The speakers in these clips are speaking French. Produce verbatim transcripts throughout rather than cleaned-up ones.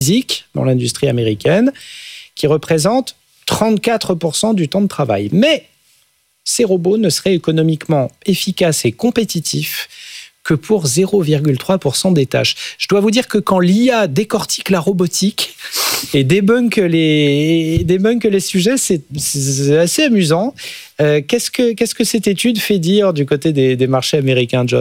physique dans l'industrie américaine qui représente trente-quatre pour cent du temps de travail. Mais ces robots ne seraient économiquement efficaces et compétitifs que pour zéro virgule trois pour cent des tâches. Je dois vous dire que quand l'I A décortique la robotique et débunk les, débunk les sujets, c'est, c'est assez amusant. Euh, qu'est-ce que, qu'est-ce que cette étude fait dire du côté des, des marchés américains, John ?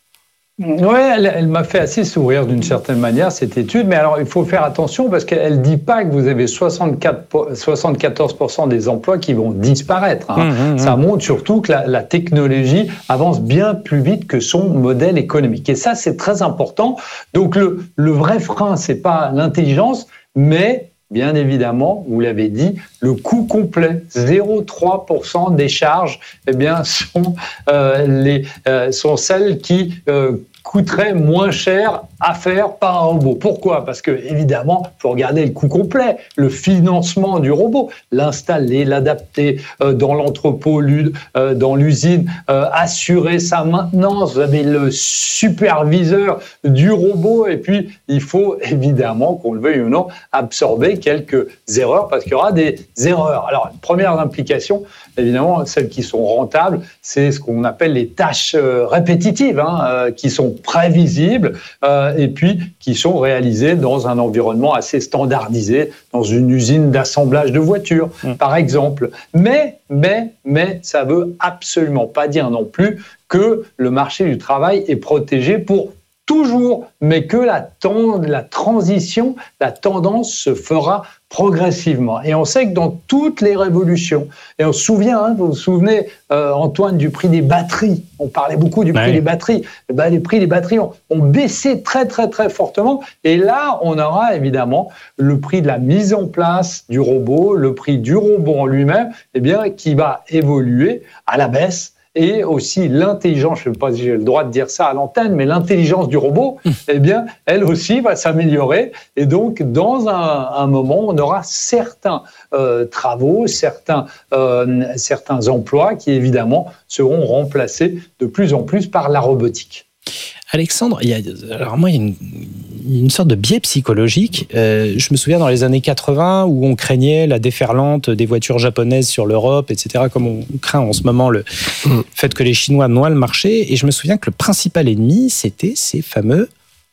Oui, elle, elle m'a fait assez sourire d'une certaine manière, cette étude. Mais alors, il faut faire attention parce qu'elle ne dit pas que vous avez soixante-quatre, soixante-quatorze pour cent des emplois qui vont disparaître. Hein. Mmh, mmh, Ça montre surtout que la, la technologie avance bien plus vite que son modèle économique. Et ça, c'est très important. Donc, le, le vrai frein, c'est pas l'intelligence, mais... bien évidemment, vous l'avez dit, le coût complet, zéro virgule trois pour cent des charges, eh bien, sont, euh, les, euh, sont celles qui euh, coûteraient moins cher à faire par un robot. Pourquoi ? Parce que, évidemment, il faut regarder le coût complet, le financement du robot, l'installer, l'adapter euh, dans l'entrepôt, euh, dans l'usine, euh, assurer sa maintenance. Vous avez le superviseur du robot et puis il faut évidemment, qu'on le veuille ou non, absorber quelques erreurs parce qu'il y aura des erreurs. Alors, première implication, évidemment, celles qui sont rentables, c'est ce qu'on appelle les tâches euh, répétitives, hein, euh, qui sont prévisibles euh, et puis qui sont réalisées dans un environnement assez standardisé, dans une usine d'assemblage de voitures, mmh. par exemple. Mais, mais, mais, ça ne veut absolument pas dire non plus que le marché du travail est protégé pour toujours, mais que la, ten- la transition, la tendance se fera progressivement. Et on sait que dans toutes les révolutions, et on se souvient, hein, vous vous souvenez, euh, Antoine, du prix des batteries, on parlait beaucoup du prix ouais. des batteries, et ben, les prix des batteries ont, ont baissé très très très fortement, et là on aura évidemment le prix de la mise en place du robot, le prix du robot en lui-même, eh bien, qui va évoluer à la baisse. Et aussi l'intelligence, je ne sais pas si j'ai le droit de dire ça à l'antenne, mais l'intelligence du robot, eh bien, elle aussi va s'améliorer. Et donc, dans un, un moment, on aura certains euh, travaux, certains, euh, certains emplois qui, évidemment, seront remplacés de plus en plus par la robotique. Alexandre, il y a, alors moi, il y a une, une sorte de biais psychologique. Euh, je me souviens dans les années quatre-vingts où on craignait la déferlante des voitures japonaises sur l'Europe, et cetera, comme on craint en ce moment le mmh. fait que les Chinois noient le marché. Et je me souviens que le principal ennemi, c'était ces fameux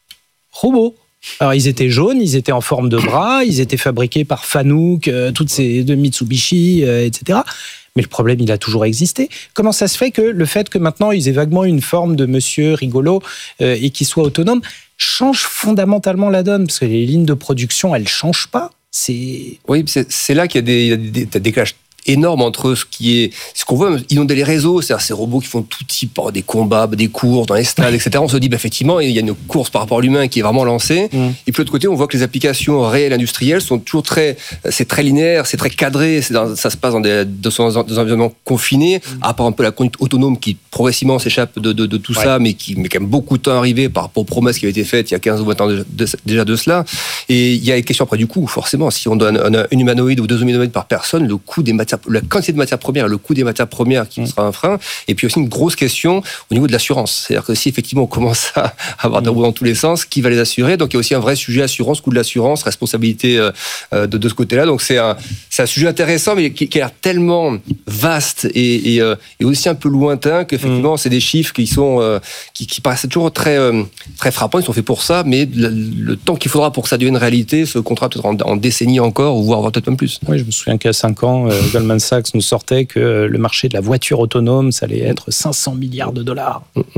robots. Alors, ils étaient jaunes, ils étaient en forme de bras, ils étaient fabriqués par Fanuc, euh, toutes ces de Mitsubishi, euh, et cetera. Mais le problème, il a toujours existé. Comment ça se fait que le fait que maintenant, ils aient vaguement une forme de monsieur rigolo euh, et qu'ils soient autonomes change fondamentalement la donne ? Parce que les lignes de production, elles ne changent pas. C'est... Oui, c'est, c'est là qu'il y a des, il y a des, des, des clashs énorme entre ce qui est, ce qu'on voit inonder les réseaux, c'est-à-dire ces robots qui font tout type, des combats, des courses dans les stades, et cetera. On se dit, bah, effectivement, il y a une course par rapport à l'humain qui est vraiment lancée. Mmh. Et puis de l'autre côté, on voit que les applications réelles industrielles sont toujours très, c'est très linéaire, c'est très cadré, c'est dans, ça se passe dans des, dans un environnement confiné, mmh. à part un peu la conduite autonome qui progressivement s'échappe de, de, de tout ouais. ça, mais qui met quand même beaucoup de temps à arriver par rapport aux promesses qui avaient été faites il y a quinze ou vingt ans de, de, déjà de cela. Et il y a une question après du coût, forcément. Si on donne un, un humanoïde ou deux humanoïdes par personne, le coût des matières, la quantité de matières premières, le coût des matières premières qui mmh. sera un frein, et puis aussi une grosse question au niveau de l'assurance. C'est-à-dire que si effectivement on commence à avoir des robots dans tous les sens, qui va les assurer ? Donc il y a aussi un vrai sujet assurance, coût de l'assurance, responsabilité euh, de, de ce côté-là. Donc c'est un, c'est un sujet intéressant, mais qui, qui a l'air tellement vaste et, et, euh, et aussi un peu lointain qu'effectivement mmh. c'est des chiffres qui sont euh, qui, qui paraissent toujours très euh, très frappants. Ils sont faits pour ça, mais le, le temps qu'il faudra pour que ça devienne réalité se comptera peut-être en, en décennies encore, ou voire peut-être même plus. Oui, je me souviens qu'à cinq ans, euh, Goldman Sachs nous sortait que le marché de la voiture autonome, ça allait être cinq cents milliards de dollars.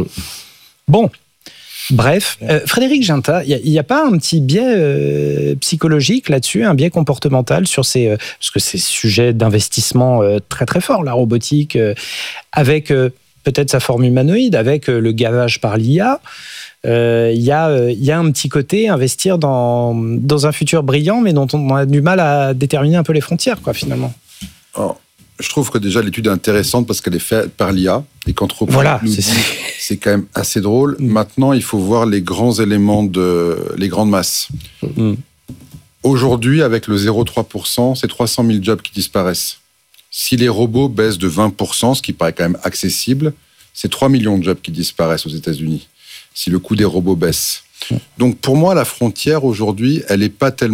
Bon, bref. Euh, Frédéric Ginta, il n'y a, a pas un petit biais euh, psychologique là-dessus, un biais comportemental sur ces... Euh, parce que c'est sujet d'investissement euh, très très fort, la robotique, euh, avec euh, peut-être sa forme humanoïde, avec euh, le gavage par l'I A. Il euh, y, euh, y a un petit côté investir dans, dans un futur brillant, mais dont on a du mal à déterminer un peu les frontières, quoi, finalement. Oh. Je trouve que déjà l'étude est intéressante parce qu'elle est faite par l'I A et qu'Anthropic voilà, nous c'est, dit, c'est quand même assez drôle. Mm. Maintenant, il faut voir les grands éléments de les grandes masses. Mm. Aujourd'hui, avec le zéro virgule trois pour cent, c'est trois cent mille jobs qui disparaissent. Si les robots baissent de vingt pour cent, ce qui paraît quand même accessible, c'est trois millions de jobs qui disparaissent aux États-Unis. Si le coût des robots baisse. Mm. Donc pour moi, la frontière aujourd'hui, elle n'est pas tellement